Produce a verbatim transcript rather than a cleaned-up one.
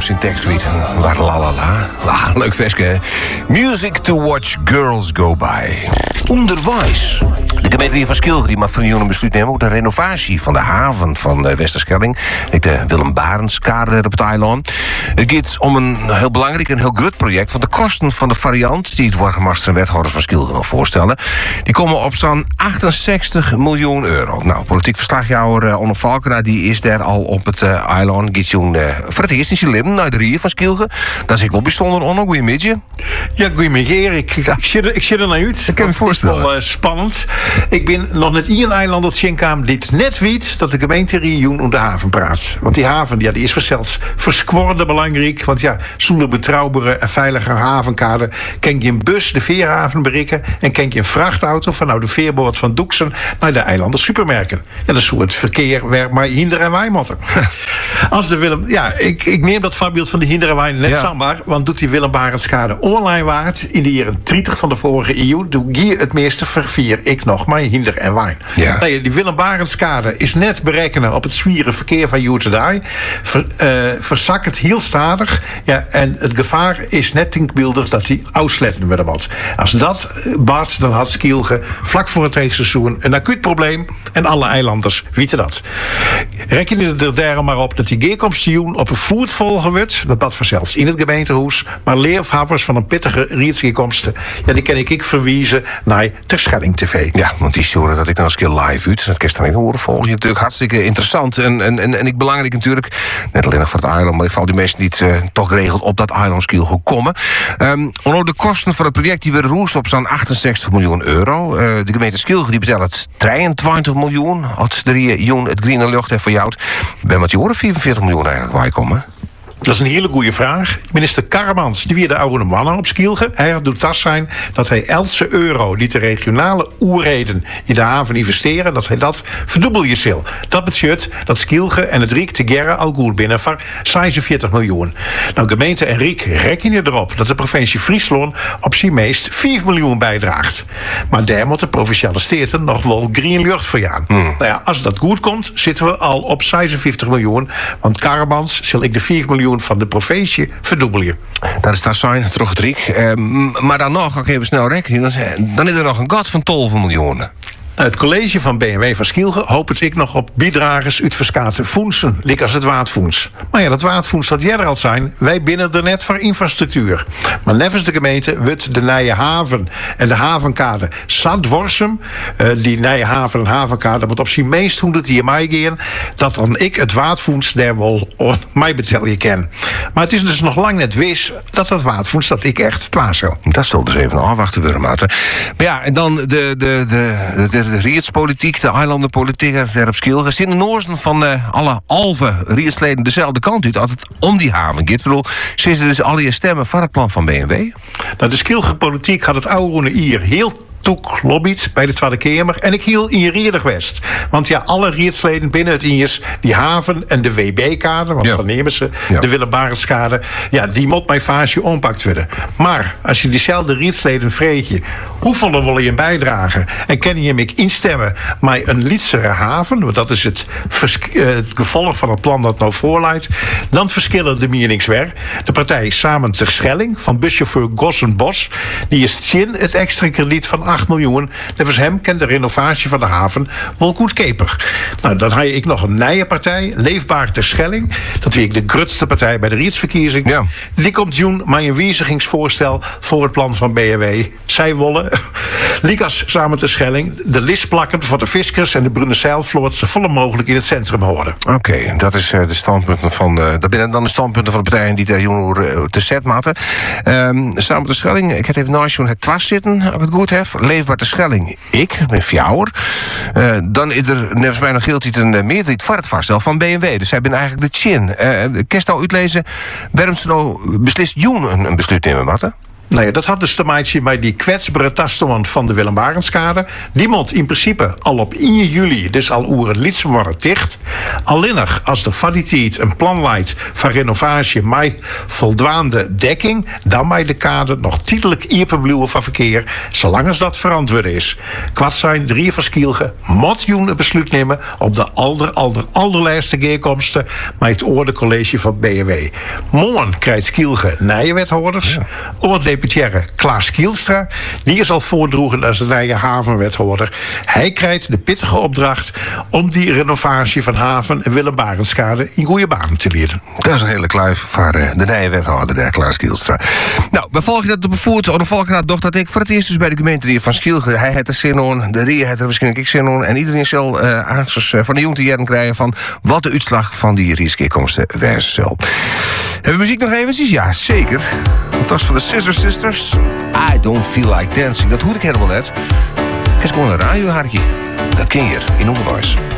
ons in tekst weet. Waar la la la. Ah, leuk versje. Music to watch girls go by. Onderwijs. De gemeente van Skilge die mag van een besluit nemen over de renovatie van de haven van uh, Westerschelling. De Willem Barentskade op het eiland. Het gaat om een heel belangrijk en heel groot project. Want de kosten van de variant die het burgemeester en wethouders van Skilge nog voorstellen, die komen op zo'n achtenzestig miljoen euro. Nou, politiek verslagjouwer uh, Onno Valkena die is daar al op het uh, eiland. Gaat jong uh, voor het eerst in zijn leven naar de Rie van Skilge. Dat is ik wel bijzonder. Onno, goeiemiddag. Ja, goeiemiddag Erik. Ik, ik, zit er, ik zit er naar uit. Ik kan me voorstellen. Het is wel uh, spannend. Ik ben nog net in een eiland dat Schenkaam dit net weet dat de gemeente Rioen om de haven praat. Want die haven ja, die is voor zelfs verskorde belangrijk. Want ja, zonder betrouwbare en veilige havenkade kan je een bus de veerhaven bereiken en kan je een vrachtauto van nou de veerboord van Doeksen naar de eilanden supermerken. Ja, dat is hoe het verkeer werkt maar hinder en wijmotten. Als de Willem, ja, ik, ik neem dat voorbeeld van de hinder en wijn net ja. zomaar, want doet die Willem Barentskade online waard in de jaren dertig van de vorige eeuw, doe je het meeste vervier ik nog maar hinder en wijn. Ja. Nee, die Willem Barentskade is net berekenen op het zwieren verkeer van Joetedij. Ver, uh, verzakt het heel stadig. Ja, en het gevaar is net denkbeeldig dat die uitsletten willen wat. Als dat bad, dan had Skilge vlak voor het tegenseizoen een acuut probleem. En alle eilanders weten dat. Reken je er daarom maar op dat die geerkomstjoen op een voet volgen wordt. Dat bad vanzelfs in het gemeentehuis. Maar leerafhavers van een pittige rietsgekomsten, ja, die kan ik ik verwijzen naar Terschelling T V. Ja, want die show dat ik dan eens een keer live uit. Dat kan je dan even horen volgen. Natuurlijk hartstikke interessant. En, en, en, en ik belangrijk natuurlijk, net alleen nog voor het eiland, maar ik val die mensen niet uh, toch geregeld op dat eiland Skilge komen. Um, de kosten van het project die werden roest op zo'n achtenzestig miljoen euro. Uh, de gemeente Skilge die betelt het drieëntwintig miljoen. Als de Rioen het groene lucht heeft verjouwd. Ben wat je horen vierenveertig miljoen eigenlijk waar je komen. Dat is een hele goede vraag. Minister Karremans, die weer de oude mannen op Skilge. Hij doet dat zijn dat hij elke euro die de regionale oerheden in de haven investeren, dat hij dat verdubbel je zal. Dat betekent dat Skilge en het Riek together al goed binnen van zesenveertig miljoen. Nou, gemeente en Riek rekenen erop dat de provincie Friesland op zijn meest vijf miljoen bijdraagt. Maar daar moet de provinciale steden nog wel green lucht voor gaan. Mm. Nou ja, als dat goed komt, zitten we al op zesenvijftig miljoen. Want Karremans zal ik de vijf miljoen van de provincie verdubbelen. Dat is dat zijn, terug het Riek. Uh, maar dan nog, ik even snel rekenen, dan is er nog een gat van twaalf miljoen. Het college van B M W van Skilge hoopt ik nog op bijdragers uit verskate fondsen, lik als het Waardfonds. Maar ja, dat Waardfonds dat jij er al zijn, wij binnen er net voor infrastructuur. Maar nevens de gemeente wordt de Nije Haven en de havenkade Zandworsum, uh, die Nije Haven en havenkade moet op zijn meest honderd hier mij gaan, dat dan ik het Waardfonds daar wel op mij betel je ken. Maar het is dus nog lang net wis dat dat Waardfonds dat ik echt klaar zou. Dat zal dus even afwachten, Wurmaten. Maar ja, en dan de, de, de, de, de de rietspolitiek, de eilandenpolitiek daar op Skilge. In de noorden van uh, alle alve rietsleden dezelfde kant uit als het om die haven gaat. Ik bedoel, zitten dus al je stemmen van het plan van B M W? Nou, de Skilge politiek had het oude hier heel toek lobbyt bij de Tweede Kamer. En ik hield in Rierig West. Want ja, alle rietsleden binnen het I S, die haven en de W B-kade, want ja. dan nemen ze ja. de Willem Barentskade, ja, die moet mijn fase ompakt worden. Maar als je diezelfde rietsleden vreet je, hoeveel wil je bijdragen? En kan je hem instemmen met een Liedsere haven, want dat is het, vers- uh, het gevolg van het plan dat nou voorleidt, dan verschillen de meningen weer. De partij Samen Terschelling van buschauffeur Gossenbos, die is tien het extra krediet van acht miljoen. Nevens hem kent de renovatie van de haven wel goed keper. Nou, dan heb ik nog een nieuwe partij, Leefbaar Terschelling. Dat weet ik de grootste partij bij de rietsverkiezing. Ja. Die komt doen met een wijzigingsvoorstel voor het plan van B M W. Zij willen, Likas Samen Terschelling, de listplakken van de Fiskers en de Brunneseilvloot zo vol mogelijk in het centrum houden. Oké, okay, dat is uh, de standpunten van uh, dat binnen dan de standpunten van de partijen die daar jongen uh, te set maten. Um, Samen Terschelling, ik heb even naast het twas zitten, als ik het goed heb. Leefbaar Terschelling, ik, ben fjouwer. Uh, dan is er, nevens mij nog geldt een uh, meerderheid voor het vaststel van B M W. Dus zij ben eigenlijk de chin. Uh, Kerst nou uitlezen, waarom ze nou beslist Joen een, een besluit nemen, Matte? Nou ja, dat had dus te maken met die kwetsbare tastoman van de Willem Barendskade. Die moet in principe al op één juli, dus al oer het liedse worden dicht. Alleen nog als de kwaliteit een plan leidt van renovatie met voldwaande dekking, dan mag de kade nog tijdelijk iepenbluwen van verkeer, zolang als dat verantwoord is. Kwart zijn drie verschilgen, moet joen een besluit nemen op de alder, alder, allerlaatste geerkomsten met het Orde-college van B M W. Morgen krijgt Kielge nieuwe wethouders. Ja. Oordeputière Klaas Kielstra, die is al voordroegen als de nieuwe havenwethouder. Hij krijgt de pittige opdracht om die renovatie van haven en Willem Barendskade in goede banen te leiden. Dat is een hele kluif voor de nieuwe wethouder, de Klaas Kielstra. Nou, we volgen dat op de voet. De volgende dag dat ik voor het eerst dus bij de gemeente van Schielge. Hij heeft er zin in, de Rie heeft er waarschijnlijk ik zin in. En iedereen zal uh, aansluis uh, van de jong te jaren krijgen van wat de uitslag van die Rieskeerkomsten wezen zal. Hebben we muziek nog eventjes? Ja, zeker. Het was van de Scissor Sisters. I don't feel like dancing. Dat hoor ik helemaal net. Het is gewoon een radiohartje. Dat ken je hier in onderwijs.